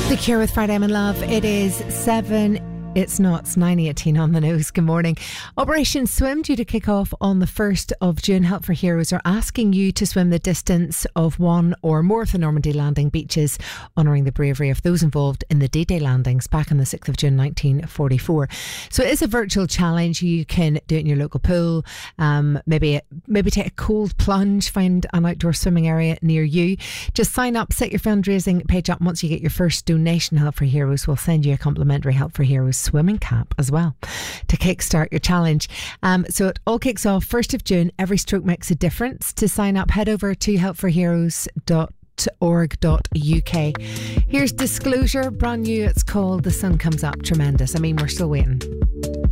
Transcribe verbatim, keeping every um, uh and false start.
The Cure with Friday I'm in Love. It is seven. It's not. It's nine eighteen on the nose. Good morning. Operation Swim due to kick off on the first of June. Help for Heroes are asking you to swim the distance of one or more of the Normandy landing beaches, honouring the bravery of those involved in the D-Day landings back on the sixth of June nineteen forty-four. So it is a virtual challenge. You can do it in your local pool, um, maybe maybe take a cold plunge, find an outdoor swimming area near you. Just sign up, set your fundraising page up. Once you get your first donation, Help for Heroes will send you a complimentary Help for Heroes swimming cap as well to kickstart your challenge. Um, so it all kicks off first of June. Every stroke makes a difference. To sign up, head over to help for heroes dot org dot U K. Here's Disclosure, brand new. It's called The Sun Comes Up. Tremendous. I mean, we're still waiting.